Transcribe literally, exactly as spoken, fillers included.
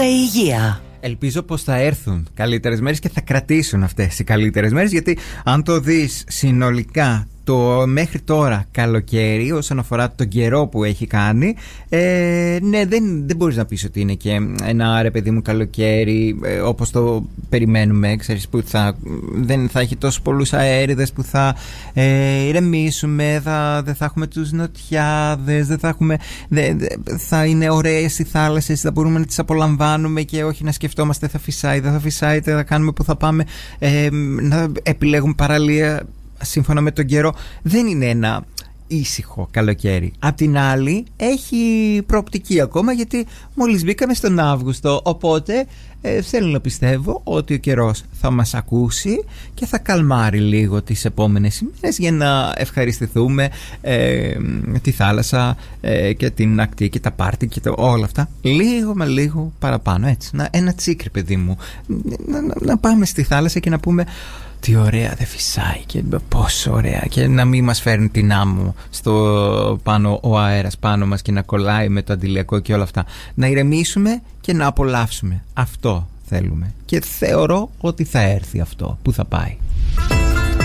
Θέματα υγεία. Ελπίζω πως θα έρθουν καλύτερες μέρες και θα κρατήσουν αυτές οι καλύτερες μέρες, γιατί αν το δεις συνολικά το μέχρι τώρα καλοκαίρι, όσον αφορά τον καιρό που έχει κάνει, ε, ναι, δεν, δεν μπορείς να πεις ότι είναι και ένα, ρε παιδί μου, καλοκαίρι ε, όπως το περιμένουμε, ξέρεις, που θα, δεν θα έχει τόσο πολλούς αέριδες, που θα ε, ηρεμήσουμε, θα, δεν θα έχουμε τους νοτιάδες, δεν θα έχουμε, δε, δε, θα είναι ωραίες οι θάλασσες, θα μπορούμε να τις απολαμβάνουμε και όχι να σκεφτόμαστε θα φυσάει, δεν θα φυσάει, δεν θα κάνουμε, που θα πάμε, ε, να επιλέγουμε παραλία σύμφωνα με τον καιρό. Δεν είναι ένα ήσυχο καλοκαίρι. Απ' την άλλη έχει προοπτική ακόμα, γιατί μόλις μπήκαμε στον Αύγουστο, οπότε ε, θέλω να πιστεύω ότι ο καιρός θα μας ακούσει και θα καλμάρει λίγο τις επόμενες ημέρες για να ευχαριστηθούμε ε, τη θάλασσα ε, και την ακτή και τα πάρτι και το, όλα αυτά λίγο με λίγο παραπάνω, έτσι, να, ένα τσίκρι, παιδί μου, να, να, να πάμε στη θάλασσα και να πούμε τι ωραία, δεν φυσάει και πόσο ωραία, και να μην μας φέρνει την άμμο στο πάνω, ο αέρας πάνω μας και να κολλάει με το αντιλιακό και όλα αυτά. Να ηρεμήσουμε και να απολαύσουμε. Αυτό θέλουμε και θεωρώ ότι θα έρθει αυτό που θα πάει.